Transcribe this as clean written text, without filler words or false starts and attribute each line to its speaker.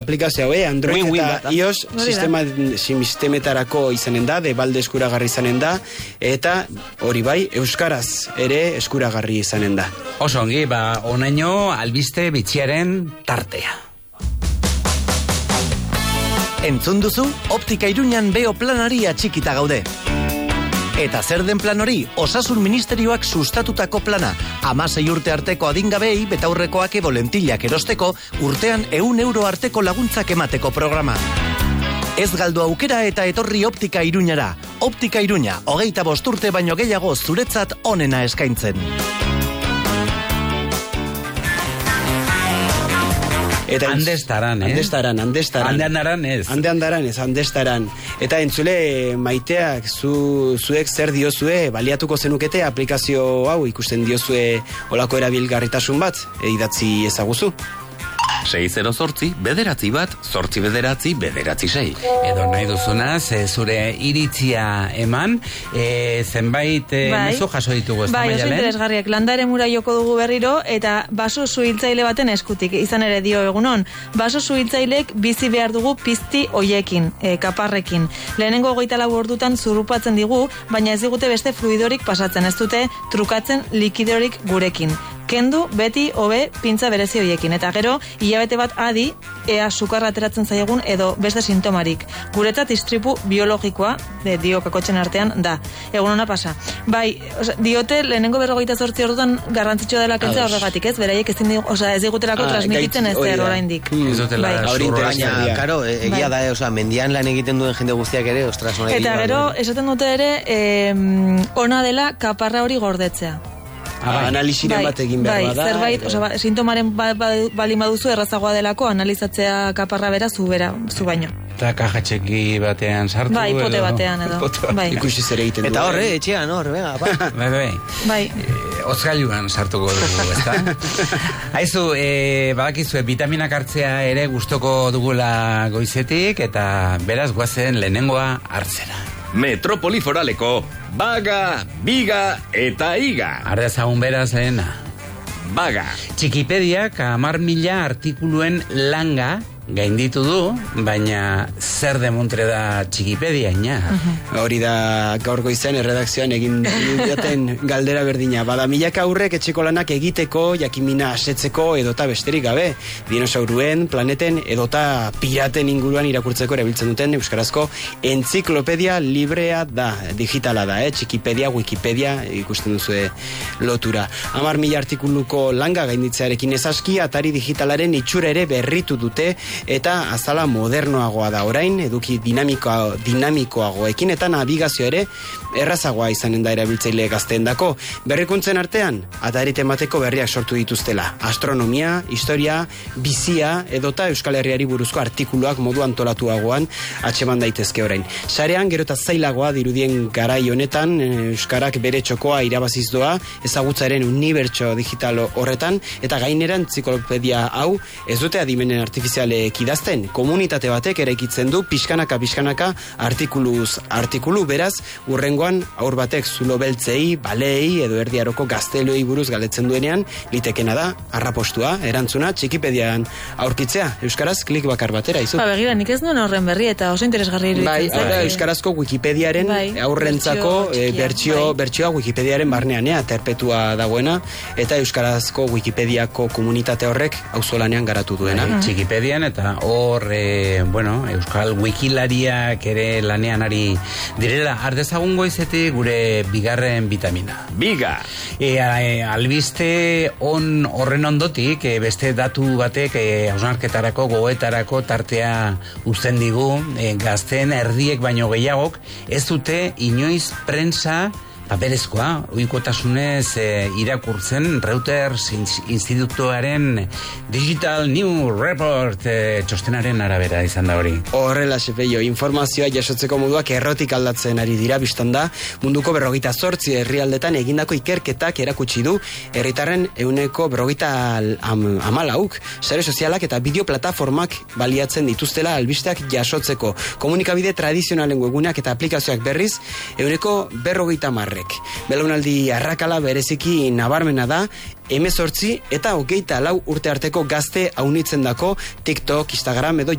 Speaker 1: aplikazio Android eta iOS sistemetarako izanen da, debalde eskuragarri izanen da, eta hori bai, euskaraz ere eskuragarri izanen da.
Speaker 2: Oso ongi, onaino albiste bitxiaren tartea.
Speaker 3: Entzun duzu, Optika Iruñan beo planari atxikita gaude. Eta zer den plan hori, Osasun Ministerioak sustatutako plana, 16 urte arteko adingabei betaurrekoak edo lentillak erosteko, urtean 100 euro arteko laguntzak emateko programa. Ez galdu aukera eta etorri Optika Iruñara. Optika Iruña, 25 urte baino gehiago zuretzat onena eskaintzen.
Speaker 2: Andestaran,
Speaker 1: Andestaran. Eta entzule, maiteak, zuek zer diozue, baliatuko zenukete aplikazio hau ikusten diozue olako erabilgarritasun bat, idatzi ezaguzu.
Speaker 4: 608 bederatzi bat, 8 bederatzi bederatzi 6.
Speaker 2: Edo nahi duzunaz, zure iritzia eman, zenbait mezu jaso ditugu ez da
Speaker 5: oso interesgarriak, landare mura joko dugu berriro, eta baso zuhiltzaile baten eskutik, izan ere dio egunon, baso zuhiltzailek bizi behar dugu pizti oiekin, kaparrekin. Lehenengo 24 ordutan zurrupatzen digu, baina ez digute beste fluidorik pasatzen, ez dute trukatzen likidorik gurekin. Kendu, beti, hobe, pintza berezi hoiekin. Eta gero, hilabete bat adi, ea sukarra ateratzen zaigun edo beste sintomarik. Guretzat istripu biologikoa, dio kakotxen artean, da. Egun hona pasa. Bai, diote, lehenengo 48 ordutan garrantzitsua dela kentzea horregatik, ez? Beraiek ez digutelako transmititzen ez zer oraindik.
Speaker 6: Baina, karo, egia da, mendian lan egiten duen jende guztiak ere, ostras, ona
Speaker 5: eta gero, esaten dute ere, ona dela kaparra hori gordetzea.
Speaker 1: Analiziren bat egin behar da.
Speaker 5: Zerbait, sintomaren balin baduzu errazagoa delako analizatzea kaparra bera zu baino.
Speaker 2: Eta kajatxeki batean sartu.
Speaker 5: Bai, pote batean edo.
Speaker 1: Ikusi zer egiten du.
Speaker 6: Eta horre, etxean, venga,
Speaker 2: Bai. Ozgailuan sartuko dugu, ezta? Haizu, badakizue, vitaminak hartzea ere gustoko dugula goizetik, eta beraz guazen lehenengoa hartzera.
Speaker 4: Metropoli Foraleko Baga, Biga eta Iga.
Speaker 2: Ardezagun beraz lehena.
Speaker 4: Baga.
Speaker 2: Txikipediak 10.000 artikuluen langa gainditu du, baina zer demontre da Txikipedia, ina?
Speaker 1: Hori da gaur goizean erredakzioan egin duten galdera berdina. Bada milaka aurrek etxeko lanak egiteko, jakimina asetzeko edota besterik gabe. Dinosauruen, planeten edota piraten inguruan irakurtzeko erabiltzen duten euskarazko entziklopedia librea da, digitala da, Txikipedia, Wikipedia, ikusten duzue lotura. 10.000 artikuluko langa gainditzearekin ezaski, atari digitalaren itxura ere berritu dute, eta azala modernoagoa da orain, eduki dinamikoagoekin, eta navigazio ere errazagoa izanen da erabiltzaile gazteendako. Berrikuntzen artean, atari temateko berriak sortu dituztela. Astronomia, historia, bizia, edota Euskal Herriari buruzko artikuluak modu antolatuagoan atxeman daitezke orain. Sarean, gero eta zailagoa dirudien garai honetan, Euskarak bere txokoa irabaziz doa, ezagutzaren unibertso digitalo horretan, eta gainera entziklopedia hau ez dute adimenen artifiziale idazten, komunitate batek eraikitzen du pixkanaka artikulu, beraz, urrengoan aur batek zulo beltzei, balei edo erdiaroko gazteluei buruz galetzen duenean, litekena da, arrapostua, erantzuna, Txikipedian aurkitzea, euskaraz klik bakar batera, izu.
Speaker 5: Begira, nik ez duen horren berri eta oso interesgarri iruditzen.
Speaker 1: Bai, euskarazko Wikipediaren aurrentzako bertsioa Wikipediaren barneanea, terpetua dagoena, eta euskarazko Wikipediako komunitate horrek auzolanean garatu duena.
Speaker 2: Txikipedian eta hor, euskal wikilariak ere lanean ari direla. Ardezagun goizetik gure bigarren vitamina.
Speaker 4: Biga!
Speaker 2: Albiste horren ondotik, beste datu batek hausnarketarako, gogoetarako tartea uzten digu, gazteen erdiek baino gehiagok, ez dute inoiz prensa paperezkoa, ohikotasunez irakurtzen Reuters institutuaren Digital New Report txostenaren arabera izan da hori.
Speaker 1: Horrela, Xepeio, informazioa jasotzeko moduak errotik aldatzen ari dira, bistan da, munduko 48 herrialdetan egindako ikerketak erakutsi du, herritarren 154 sare sozialak eta bideo plataformak baliatzen dituztela albisteak jasotzeko. Komunikabide tradizionalen webuneak eta aplikazioak berriz, 150 Belaunaldi arrakala bereziki nabarmena da, 18 eta 24 urte arteko gazte aunitzen dako TikTok, Instagram edo